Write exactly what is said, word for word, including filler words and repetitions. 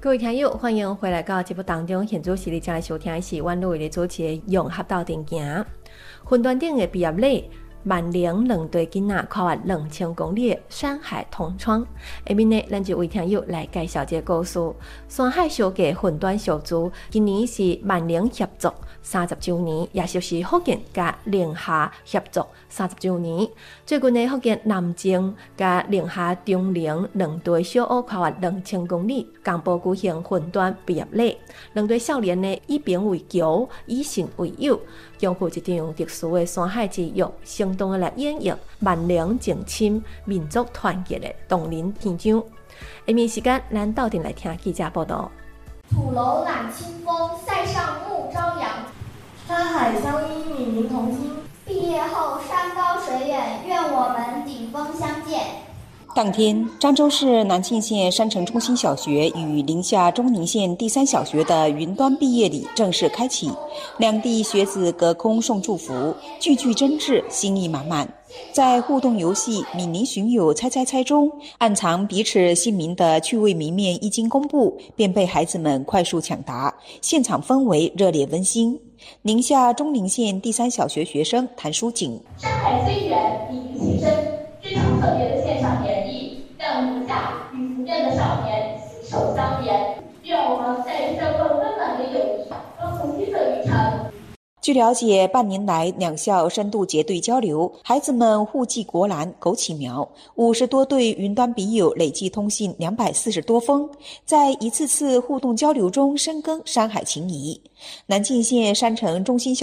各位听友，欢迎回来到节目当中。现在是你正在收听的是阮录的主持的《用合道定行》。云端顶的毕业礼，万零两队囡仔跨越两千公里的山海同窗。下面呢，咱就为听友来介绍这个故事。山海小家云端小组今年是万零合作三十周年，也就是福建甲宁夏合作三十周年。最近呢，福建南靖甲宁夏中陵两队小学跨越两千公里，共步举行云端毕业礼。两队少年呢，以兵为桥，以信为友，拥护一场特殊的山海之约，生动的来演绎万灵静亲、民族团结的动人篇章。下面时间，咱到底来听记者报道。 土楼揽清风，塞上暮朝阳。 山海相依，闽民同心。 毕业后山高水远，愿我们顶峰相见。 当天，漳州市南庆县山城中心小学与宁夏中宁县第三小学的云端毕业礼正式开启，两地学子隔空送祝福，句句真挚，心意满满。在互动游戏“闽宁寻友猜猜猜”中，暗藏彼此姓名的趣味谜面一经公布，便被孩子们快速抢答，现场氛围热烈温馨。宁夏中宁县第三小学学生谭淑锦： 山海虽远，礼仪其深，这场特别的献上联谊，让宁夏与福建的少年携手相连。愿我们在这份温暖的友谊共同新的旅程。 据了解，半年来两校深度结对交流，孩子们互寄国兰、枸杞苗，五十多对云端笔友累计通信两百四十多封，在一次次互动交流中深耕山海情谊。南靖县山城中心小